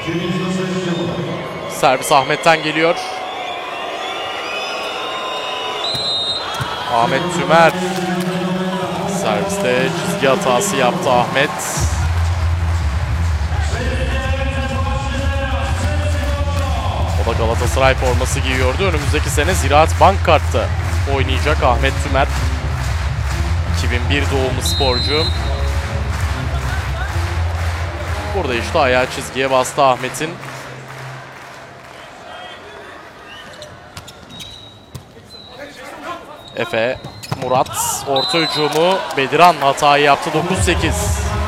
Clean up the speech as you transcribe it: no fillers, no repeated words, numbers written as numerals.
Servis Ahmet'ten geliyor. Ahmet Tümer. Serviste çizgi hatası yaptı Ahmet. O da Galatasaray forması giyiyordu. Önümüzdeki sene Ziraat Bankkart'ta oynayacak Ahmet Tümer. 2001 doğumlu sporcu. Burada işte ayağı çizgiye bastı Ahmet'in. Efe, Murat, orta hücumu Bediran hatayı yaptı. 9-8.